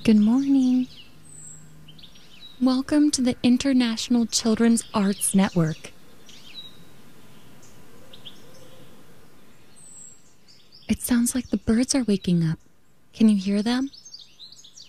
Good morning. Welcome to the International Children's Arts Network. It sounds like the birds are waking up. Can you hear them?